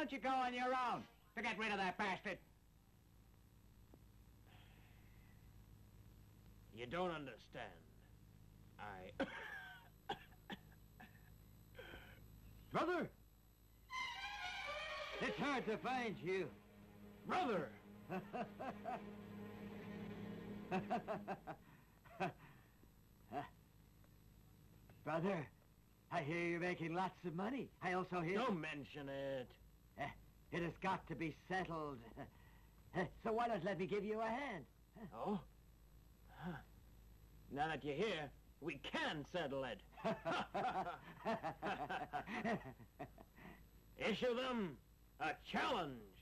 don't you go on your own to get rid of that bastard? You don't understand. Brother! It's hard to find you. Brother! Brother, I hear you're making lots of money. I also hear... Don't mention it. It has got to be settled. So why not let me give you a hand? Oh? Huh. Now that you're here, we can settle it. Issue them a challenge.